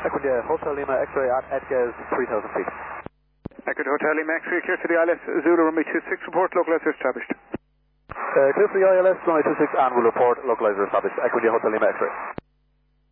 Equidia Hotel Lima X-ray at Edgez 3000 feet. Equid Hotel Lima X-ray, clear to the ILS, Zulu runway 26, report localizer established. Clear for the ILS, runway 26, and we'll report localizer established. Equidia Hotel Lima X-ray.